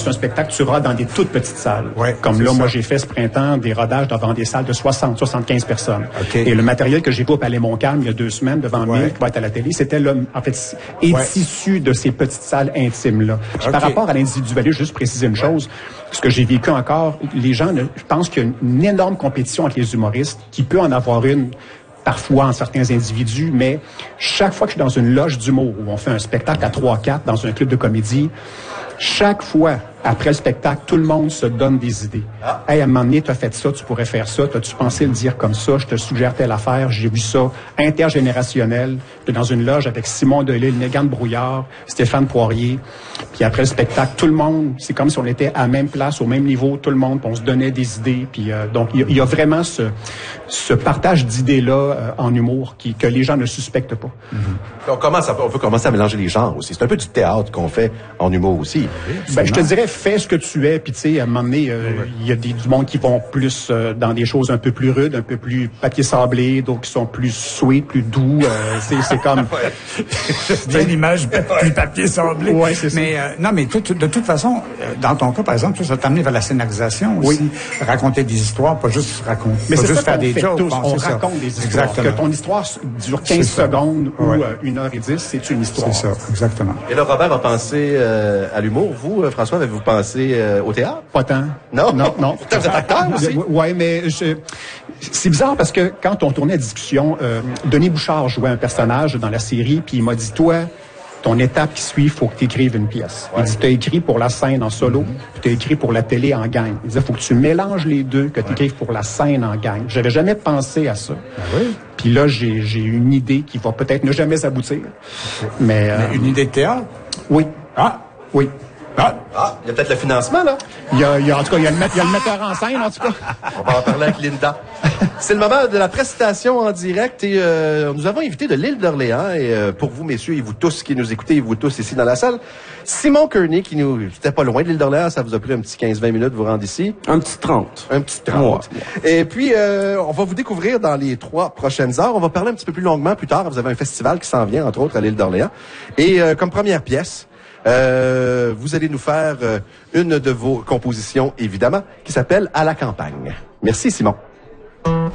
c'est un spectacle, tu rodes dans des toutes petites salles. Ouais, comme là, ça. moi, j'ai fait ce printemps des rodages devant des salles de 60, 75 personnes. Okay. Et le matériel que j'ai vu au Palais Montcalm il y a 2 semaines devant 1000 qui va être à la télé, c'était en fait, issu de ces petites salles intimes-là. Puis par rapport à l'individualisme, juste préciser une chose, ce que j'ai vécu encore, les gens, je pense qu'il y a une énorme compétition entre les humoristes, qui peut en avoir une parfois en certains individus, mais chaque fois que je suis dans une loge d'humour où on fait un spectacle à 3-4 dans un club de comédie, chaque fois, après le spectacle, tout le monde se donne des idées. Hey, à un moment donné, tu as fait ça, tu pourrais faire ça, t'as-tu pensé le dire comme ça, je te suggère telle affaire, j'ai vu ça, intergénérationnel, dans une loge avec Simon Delille, Mégane Brouillard, Stéphane Poirier, puis après le spectacle, tout le monde, c'est comme si on était à la même place, au même niveau, tout le monde, puis on se donnait des idées, puis donc il y a vraiment ce partage d'idées-là en humour que les gens ne suspectent pas. On peut commencer à mélanger les genres aussi. C'est un peu du théâtre qu'on fait en humour aussi. Ben, je te dirais, fais ce que tu es, puis tu sais, à un moment donné, il y a du monde qui vont plus dans des choses un peu plus rudes, un peu plus papier sablé, d'autres qui sont plus sweet, plus doux. C'est comme... Bien l'image, plus papier sablé. Ouais, c'est ça. Mais non, mais de toute façon, dans ton cas, par exemple, ça t'a amené vers la scénarisation aussi. Raconter des histoires, pas juste raconter, mais pas c'est juste ça faire des jokes. On raconte des histoires. Exactement. Que ton histoire dure 15 secondes ou 1h10, c'est une histoire. C'est ça, exactement. Et là, Robert a pensé à l'humour. Vous, François, avez-vous pensé au théâtre? Pas tant. Non? Non. Pourtant, vous êtes acteur aussi? Oui, mais c'est bizarre parce que quand on tournait à discussion, Denis Bouchard jouait un personnage dans la série, puis il m'a dit, toi, ton étape qui suit, il faut que tu écrives une pièce. Il dit, tu as écrit pour la scène en solo, puis tu as écrit pour la télé en gang. Il disait, il faut que tu mélanges les deux, que tu écrives pour la scène en gang. J'avais jamais pensé à ça. Puis là, j'ai une idée qui va peut-être ne jamais aboutir. Mais une idée de théâtre? Oui. Oui. Il y a peut-être le financement, là. En tout cas, il y a le metteur en scène, en tout cas. On va en parler avec Linda. C'est le moment de la prestation en direct et nous avons invité de l'île d'Orléans et pour vous, messieurs, et vous tous qui nous écoutez, et vous tous ici dans la salle, Simon Kearney c'était pas loin de l'île d'Orléans, ça vous a pris un petit 15-20 minutes de vous rendre ici. Un petit 30. Un petit 30. Ouais. Et puis, on va vous découvrir dans les 3 prochaines heures. On va parler un petit peu plus longuement plus tard. Vous avez un festival qui s'en vient, entre autres, à l'île d'Orléans. Et comme première pièce, vous allez nous faire une de vos compositions, évidemment, qui s'appelle « À la campagne ». Merci, Simon.